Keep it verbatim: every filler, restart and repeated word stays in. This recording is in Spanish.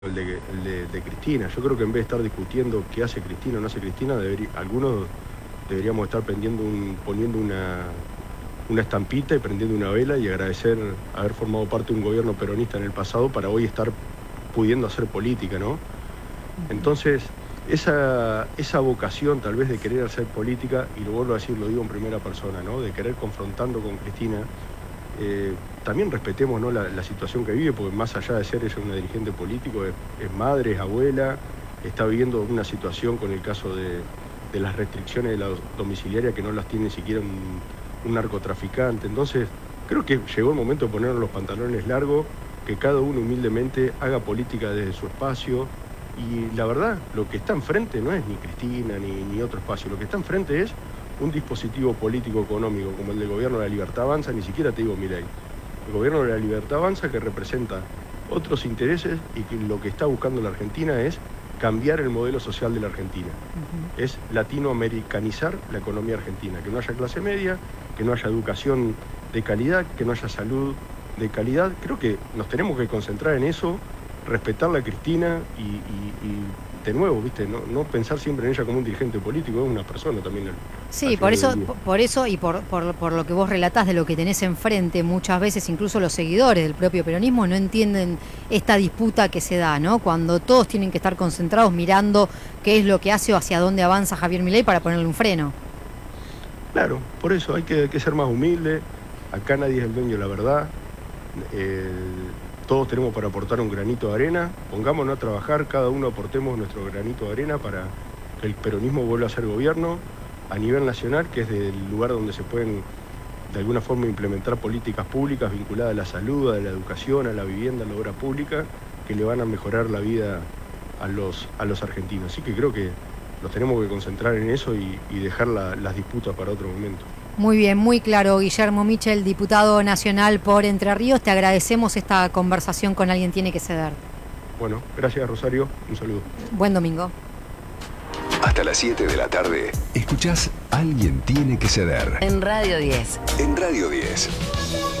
el de, el de, de Cristina. Yo creo que en vez de estar discutiendo qué hace Cristina o no hace Cristina, debería, algunos deberíamos estar prendiendo un, poniendo una, una estampita y prendiendo una vela y agradecer haber formado parte de un gobierno peronista en el pasado para hoy estar pudiendo hacer política, ¿no? Entonces, esa, esa vocación tal vez de querer hacer política, y lo vuelvo a decir, lo digo en primera persona, ¿no? De querer confrontando con Cristina, eh, también respetemos, ¿no? la, la situación que vive, porque más allá de ser ella una dirigente político, es, es madre, es abuela, está viviendo una situación con el caso de, de las restricciones de la domiciliaria que no las tiene ni siquiera un, un narcotraficante. Entonces, creo que llegó el momento de ponernos los pantalones largos, que cada uno humildemente haga política desde su espacio. Y la verdad, lo que está enfrente no es ni Cristina ni, ni otro espacio, lo que está enfrente es un dispositivo político-económico como el del Gobierno de la Libertad Avanza, ni siquiera te digo Milei. El Gobierno de la Libertad Avanza, que representa otros intereses y que lo que está buscando la Argentina es cambiar el modelo social de la Argentina. Uh-huh. Es latinoamericanizar la economía argentina, que no haya clase media, que no haya educación de calidad, que no haya salud de calidad. Creo que nos tenemos que concentrar en eso, respetarla a Cristina y, y, y de nuevo, ¿viste? No, no pensar siempre en ella como un dirigente político, es una persona también. Al, sí, al por eso, por eso y por, por, por lo que vos relatás de lo que tenés enfrente, muchas veces incluso los seguidores del propio peronismo no entienden esta disputa que se da, ¿no? Cuando todos tienen que estar concentrados mirando qué es lo que hace o hacia dónde avanza Javier Milei para ponerle un freno. Claro, por eso hay que, hay que ser más humilde. Acá nadie es el dueño de la verdad. Eh, Todos tenemos para aportar un granito de arena, pongámonos a trabajar, cada uno aportemos nuestro granito de arena para que el peronismo vuelva a ser gobierno a nivel nacional, que es el lugar donde se pueden de alguna forma implementar políticas públicas vinculadas a la salud, a la educación, a la vivienda, a la obra pública, que le van a mejorar la vida a los, a los argentinos. Así que creo que nos tenemos que concentrar en eso y, y dejar la, las disputas para otro momento. Muy bien, muy claro. Guillermo Michel, diputado nacional por Entre Ríos, te agradecemos esta conversación con Alguien Tiene que Ceder. Bueno, gracias Rosario, un saludo. Buen domingo. Hasta las siete de la tarde, escuchás Alguien Tiene que Ceder. En Radio diez. En Radio diez.